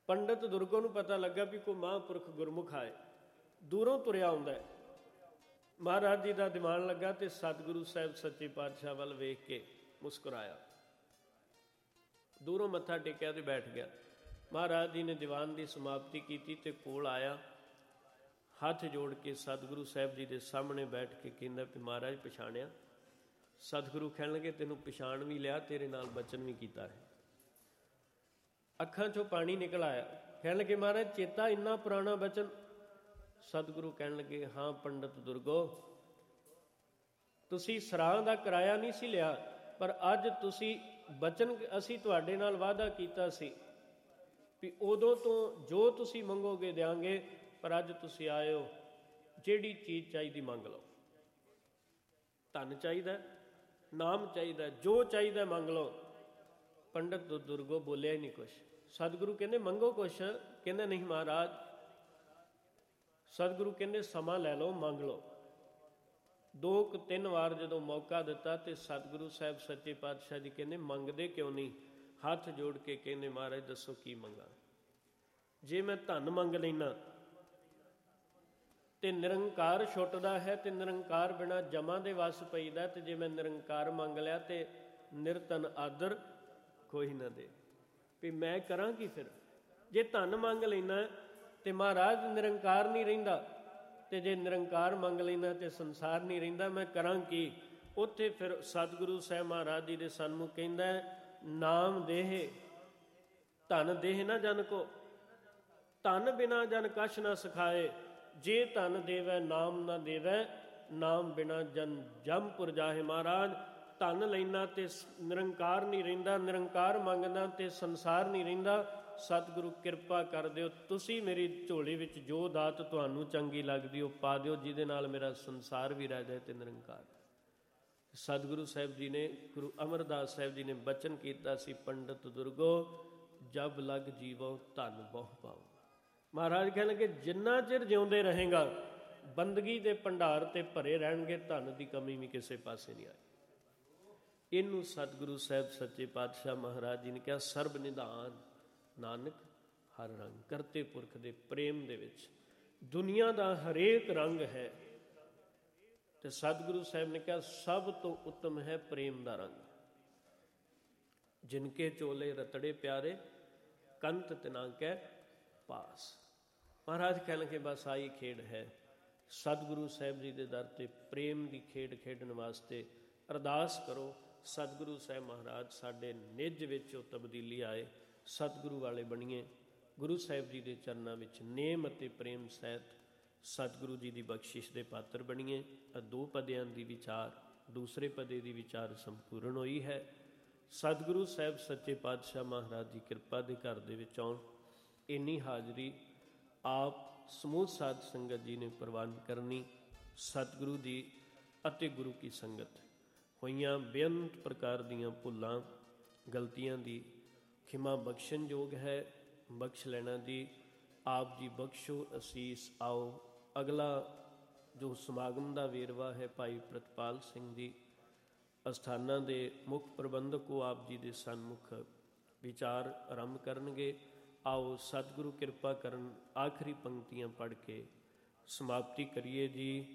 ਪੰਡਤ ਦੁਰਗੋ ਨੂੰ ਪਤਾ ਲੱਗਾ ਵੀ ਕੋਈ ਮਹਾਂਪੁਰਖ ਗੁਰਮੁਖ ਆਏ, ਦੂਰੋਂ ਤੁਰਿਆ ਆਉਂਦਾ ਹੈ। ਮਹਾਰਾਜ ਜੀ ਦਾ ਦੀਵਾਨ ਲੱਗਾ ਤੇ ਸਤਿਗੁਰੂ ਸਾਹਿਬ ਸੱਚੇ ਪਾਤਸ਼ਾਹ ਵੱਲ ਵੇਖ ਕੇ ਮੁਸਕਰਾਇਆ, ਦੂਰੋਂ ਮੱਥਾ ਟੇਕਿਆ ਤੇ ਬੈਠ ਗਿਆ। ਮਹਾਰਾਜ ਜੀ ਨੇ ਦੀਵਾਨ ਦੀ ਸਮਾਪਤੀ ਕੀਤੀ ਤੇ ਕੋਲ ਆਇਆ, ਹੱਥ ਜੋੜ ਕੇ ਸਤਿਗੁਰੂ ਸਾਹਿਬ ਜੀ ਦੇ ਸਾਹਮਣੇ ਬੈਠ ਕੇ ਕਹਿੰਦਾ ਵੀ ਮਹਾਰਾਜ ਪਛਾਣਿਆ? ਸਤਿਗੁਰੂ ਕਹਿਣ ਲੱਗੇ ਤੈਨੂੰ ਪਛਾਣ ਵੀ ਲਿਆ, ਤੇਰੇ ਨਾਲ ਬਚਨ ਵੀ ਕੀਤਾ ਹੈ। ਅੱਖਾਂ 'ਚੋਂ ਪਾਣੀ ਨਿਕਲ ਆਇਆ। ਕਹਿਣ ਲੱਗੇ ਮਹਾਰਾਜ ਚੇਤਾ ਇੰਨਾ ਪੁਰਾਣਾ ਬਚਨ? ਸਤਿਗੁਰੂ ਕਹਿਣ ਲੱਗੇ ਹਾਂ ਪੰਡਤ ਦੁਰਗੋ, ਤੁਸੀਂ ਸਰਾਂ ਦਾ ਕਿਰਾਇਆ ਨਹੀਂ ਸੀ ਲਿਆ, ਪਰ ਅੱਜ ਤੁਸੀਂ ਬਚਨ, ਅਸੀਂ ਤੁਹਾਡੇ ਨਾਲ ਵਾਅਦਾ ਕੀਤਾ ਸੀ ਵੀ ਉਦੋਂ ਤੋਂ ਜੋ ਤੁਸੀਂ ਮੰਗੋਗੇ ਦਿਆਂਗੇ, ਪਰ ਅੱਜ ਤੁਸੀਂ ਆਏ ਹੋ, ਜਿਹੜੀ ਚੀਜ਼ ਚਾਹੀਦੀ ਮੰਗ ਲਓ। ਧਨ ਚਾਹੀਦਾ, ਨਾਮ ਚਾਹੀਦਾ, ਜੋ ਚਾਹੀਦਾ ਮੰਗ ਲਓ। ਪੰਡਤ ਦੁਰਗੋ ਬੋਲਿਆ ਹੀ ਨਹੀਂ ਕੁਛ। ਸਤਿਗੁਰੂ ਕਹਿੰਦੇ ਮੰਗੋ ਕੁਛ? ਕਹਿੰਦੇ ਨਹੀਂ ਮਹਾਰਾਜ। ਸਤਿਗੁਰੂ ਕਹਿੰਦੇ ਸਮਾਂ ਲੈ ਲਓ, ਮੰਗ ਲਓ। 2-3 ਵਾਰ ਜਦੋਂ ਮੌਕਾ ਦਿੱਤਾ ਤੇ ਸਤਿਗੁਰੂ ਸਾਹਿਬ ਸੱਚੇ ਪਾਤਸ਼ਾਹ ਜੀ ਕਹਿੰਦੇ ਮੰਗਦੇ ਕਿਉਂ ਨਹੀਂ? ਹੱਥ ਜੋੜ ਕੇ ਕਹਿੰਦੇ ਮਹਾਰਾਜ ਦੱਸੋ ਕੀ ਮੰਗਾ? ਜੇ ਮੈਂ ਧਨ ਮੰਗ ਲੈਣਾ ਤੇ ਨਿਰੰਕਾਰ ਛੁੱਟਦਾ ਹੈ, ਤੇ ਨਿਰੰਕਾਰ ਬਿਨਾਂ ਜਮਾਂ ਦੇ ਵਸ ਪਈਦਾ, ਤੇ ਜੇ ਮੈਂ ਨਿਰੰਕਾਰ ਮੰਗ ਲਿਆ ਤੇ ਨਿਰਧਨ ਆਦਰ ਕੋਈ ਨਾ ਦੇ, ਵੀ ਮੈਂ ਕਰਾਂ ਕੀ ਫਿਰ? ਜੇ ਧਨ ਮੰਗ ਲੈਣਾ ਤੇ ਮਹਾਰਾਜ ਨਿਰੰਕਾਰ ਨਹੀਂ ਰਹਿੰਦਾ, ਤੇ ਜੇ ਨਿਰੰਕਾਰ ਮੰਗ ਲੈਣਾ ਤੇ ਸੰਸਾਰ ਨਹੀਂ ਰਹਿੰਦਾ, ਮੈਂ ਕਰਾਂ ਕੀ? ਉੱਥੇ ਫਿਰ ਸਤਿਗੁਰੂ ਸਾਹਿਬ ਮਹਾਰਾਜ ਜੀ ਦੇ ਸਨਮੁਖ ਕਹਿੰਦਾ ਨਾਮ ਦੇਹ ਧਨ ਦੇਹ ਨਾ ਜਨ ਕੋ, ਧਨ ਬਿਨਾ ਜਨ ਕਛ ਨਾ ਸਿਖਾਏ, ਜੇ ਧਨ ਦੇਵੈ ਨਾਮ ਨਾ ਦੇਵੈ, ਨਾਮ ਬਿਨਾ ਜਨ ਜੰਮਪੁਰ ਜਾਹੇ। ਮਹਾਰਾਜ ਧਨ ਲੈਣਾ ਤੇ ਨਿਰੰਕਾਰ ਨਹੀਂ ਰਹਿੰਦਾ, ਨਿਰੰਕਾਰ ਮੰਗਦਾ ਤੇ ਸੰਸਾਰ ਨਹੀਂ ਰਹਿੰਦਾ। ਸਤਿਗੁਰੂ ਕਿਰਪਾ ਕਰ ਦਿਓ, ਤੁਸੀਂ ਮੇਰੀ ਝੋਲੀ ਵਿੱਚ ਜੋ ਦਾਤ ਤੁਹਾਨੂੰ ਚੰਗੀ ਲੱਗਦੀ ਉਹ ਪਾ ਦਿਓ, ਜਿਹਦੇ ਨਾਲ ਮੇਰਾ ਸੰਸਾਰ ਵੀ ਰਹਿ ਜਾਏ ਤੇ ਨਿਰੰਕਾਰ। ਸਤਿਗੁਰੂ ਸਾਹਿਬ ਜੀ ਨੇ, ਗੁਰੂ ਅਮਰਦਾਸ ਸਾਹਿਬ ਜੀ ਨੇ ਬਚਨ ਕੀਤਾ ਸੀ, ਪੰਡਤ ਦੁਰਗੋ ਜਬ ਲਗ ਜੀਵੋ ਧਨ ਬਹੁ ਪਾਓ। ਮਹਾਰਾਜ ਕਹਿਣ ਲੱਗੇ ਜਿੰਨਾ ਚਿਰ ਜਿਉਂਦੇ ਰਹੇਗਾ ਬੰਦਗੀ ਦੇ ਭੰਡਾਰ ਤੇ ਭਰੇ ਰਹਿਣਗੇ, ਧਨ ਦੀ ਕਮੀ ਵੀ ਕਿਸੇ ਪਾਸੇ ਨਹੀਂ ਆਈ। ਇਹਨੂੰ ਸਤਿਗੁਰੂ ਸਾਹਿਬ ਸੱਚੇ ਪਾਤਸ਼ਾਹ ਮਹਾਰਾਜ ਜੀ ਨੇ ਕਿਹਾ ਸਰਬ ਨਿਧਾਨ ਨਾਨਕ ਹਰ ਰੰਗ। ਕਰਤੇ ਪੁਰਖ ਦੇ ਪ੍ਰੇਮ ਦੇ ਵਿੱਚ ਦੁਨੀਆ ਦਾ ਹਰੇਕ ਰੰਗ ਹੈ, ਤੇ ਸਤਿਗੁਰੂ ਸਾਹਿਬ ਨੇ ਕਿਹਾ ਸਭ ਤੋਂ ਉੱਤਮ ਹੈ ਪ੍ਰੇਮ ਦਾ ਰੰਗ। ਜਿਨਕੇ ਚੋਲੇ ਰਤੜੇ ਪਿਆਰੇ ਕੰਤ ਤਿਨਾ ਕੈ ਪਾਸ। ਮਹਾਰਾਜ ਕਹਿਣ ਲੱਗੇ ਬਸ ਆਹੀ ਖੇਡ ਹੈ। ਸਤਿਗੁਰੂ ਸਾਹਿਬ ਜੀ ਦੇ ਦਰ ਤੇ ਪ੍ਰੇਮ ਦੀ ਖੇਡ ਖੇਡਣ ਵਾਸਤੇ ਅਰਦਾਸ ਕਰੋ, ਸਤਿਗੁਰੂ ਸਾਹਿਬ ਮਹਾਰਾਜ ਸਾਡੇ ਨਿੱਜ ਵਿੱਚ ਉਹ ਤਬਦੀਲੀ ਆਏ, ਸਤਿਗੁਰੂ ਵਾਲੇ ਬਣੀਏ, ਗੁਰੂ ਸਾਹਿਬ ਜੀ ਦੇ ਚਰਨਾਂ ਵਿੱਚ ਨੇਮ ਅਤੇ ਪ੍ਰੇਮ ਸਹਿਤ ਸਤਿਗੁਰੂ ਜੀ ਦੀ ਬਖਸ਼ਿਸ਼ ਦੇ ਪਾਤਰ ਬਣੀਏ। ਦੋ ਪਦਿਆਂ ਦੀ ਵਿਚਾਰ, ਦੂਸਰੇ ਪਦੇ ਦੀ ਵਿਚਾਰ ਸੰਪੂਰਨ ਹੋਈ ਹੈ। ਸਤਿਗੁਰੂ ਸਾਹਿਬ ਸੱਚੇ ਪਾਤਸ਼ਾਹ ਮਹਾਰਾਜ ਦੀ ਕਿਰਪਾ ਦੇ ਘਰ ਦੇ ਵਿੱਚ ਆਉਣ, ਇੰਨੀ ਹਾਜ਼ਰੀ ਆਪ ਸਮੂਹ ਸਾਧ ਸੰਗਤ ਜੀ ਨੇ ਪ੍ਰਵਾਨ ਕਰਨੀ। ਸਤਿਗੁਰੂ ਦੀ ਅਤੇ ਗੁਰੂ ਕੀ ਸੰਗਤ ਹੋਈਆਂ ਬੇਅੰਤ ਪ੍ਰਕਾਰ ਦੀਆਂ ਭੁੱਲਾਂ ਗਲਤੀਆਂ ਦੀ ਖਿਮਾ ਬਖਸ਼ਣ ਯੋਗ ਹੈ, ਬਖਸ਼ ਲੈਣਾ ਦੀ। ਆਪ ਜੀ ਬਖਸ਼ੋ ਅਸੀਸ। ਆਓ ਅਗਲਾ ਜੋ ਸਮਾਗਮ ਦਾ ਵੇਰਵਾ ਹੈ ਭਾਈ ਪ੍ਰਿਤਪਾਲ ਸਿੰਘ ਜੀ ਅਸਥਾਨਾਂ ਦੇ ਮੁੱਖ ਪ੍ਰਬੰਧਕ, ਉਹ ਆਪ ਜੀ ਦੇ ਸਨਮੁਖ ਵਿਚਾਰ ਆਰੰਭ ਕਰਨਗੇ। ਆਓ ਸਤਿਗੁਰੂ ਕਿਰਪਾ ਕਰਨ, ਆਖਰੀ ਪੰਕਤੀਆਂ ਪੜ੍ਹ ਕੇ ਸਮਾਪਤੀ ਕਰੀਏ ਜੀ।